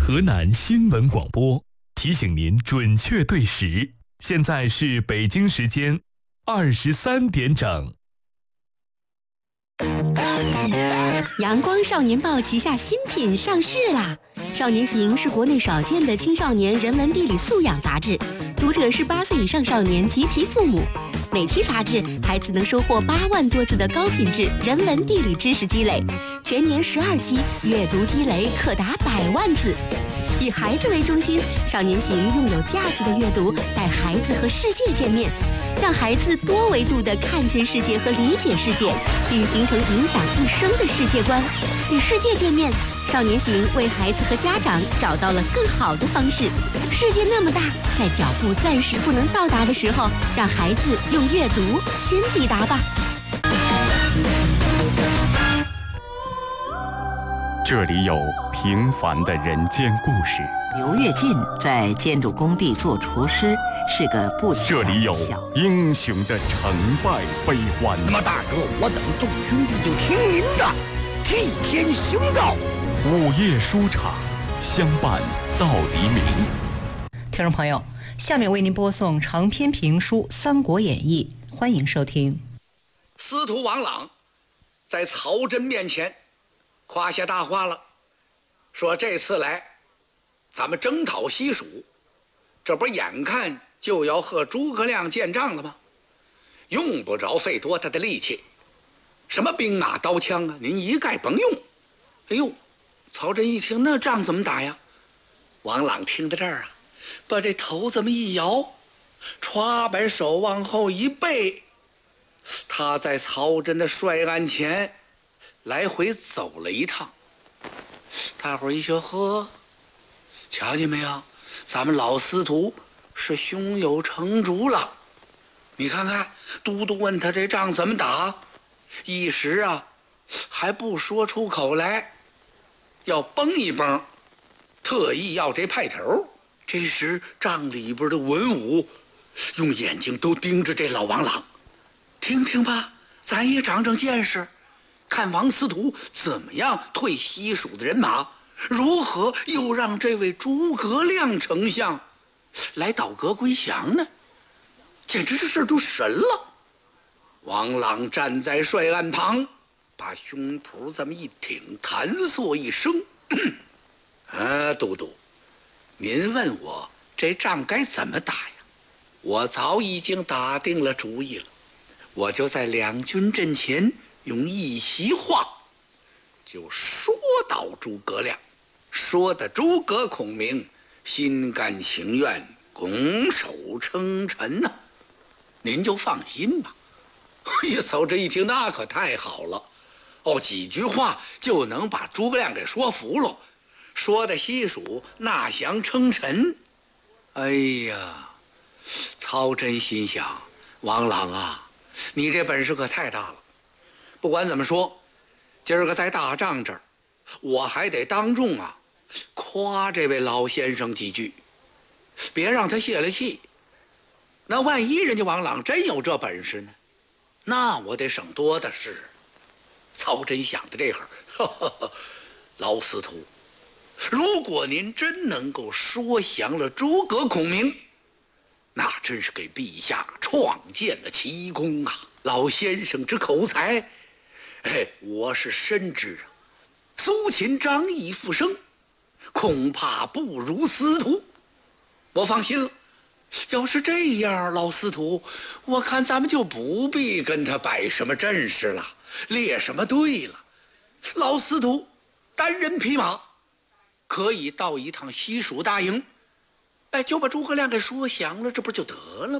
河南新闻广播提醒您准确对时，现在是北京时间23点整。 阳光少年报旗下新品上市啦！少年行是国内少见的青少年人文地理素养杂志，读者是8岁以上少年及其父母。每期杂志，孩子能收获8万多字的高品质人文地理知识积累，全年12期，阅读积累可达100万字。以孩子为中心，少年行用有价值的阅读带孩子和世界见面，让孩子多维度地看见世界和理解世界，并形成影响一生的世界观。与世界见面，少年行为孩子和家长找到了更好的方式。世界那么大，在脚步暂时不能到达的时候，让孩子用阅读先抵达吧。 这里有平凡的人间故事。 刘跃进在建筑工地做厨师，是个不起眼的小人。 这里有英雄的成败悲欢。 马大哥，我等众兄弟就听您的，替天行道。 午夜书场，相伴到黎明。 听众朋友，下面为您播送长篇评书《三国演义》，欢迎收听。 司徒王朗在曹真面前夸下大话了，说这次来咱们征讨西蜀，这不眼看就要和诸葛亮见仗了吗？用不着费多大的力气，什么兵马刀枪啊，您一概甭用。哎呦，曹真一听，那仗怎么打呀？王朗听到这儿啊，把这头这么一摇，歘，把手往后一背，他在曹真的帅案前来回走了一趟。大伙儿一说，呵，瞧见没有，咱们老司徒是胸有成竹了。你看看，都督问他这仗怎么打，一时啊还不说出口来，要绷一绷，特意要这派头。这时帐里边的文武用眼睛都盯着这老王朗，听听吧，咱也长长见识，看王司徒怎么样退西蜀的人马，如何又让这位诸葛亮丞相来倒戈归降呢？简直这事都神了。王朗站在帅案旁，把胸脯这么一挺，弹唆一声：“都督，您问我这仗该怎么打呀？我早已经打定了主意了，我就在两军阵前用一席话就说到诸葛亮，说的诸葛孔明心甘情愿拱手称臣呐，您就放心吧。”哎呀，曹真一听，那可太好了哦，几句话就能把诸葛亮给说服了，说的西蜀纳降称臣。哎呀，曹真心想，王朗啊，你这本事可太大了。不管怎么说，今儿个在大仗这儿，我还得当众啊夸这位老先生几句，别让他泄了气。那万一人家王朗真有这本事呢，那我得省多的是。曹真想的这会儿，老司徒，如果您真能够说降了诸葛孔明，那真是给陛下创建了奇功啊！老先生之口才，我是深知啊。苏秦、张翼复生，恐怕不如司徒。我放心了。要是这样，老司徒，我看咱们就不必跟他摆什么阵势了，列什么队了。老司徒单人匹马可以到一趟西蜀大营，就把诸葛亮给说降了，这不就得了吗？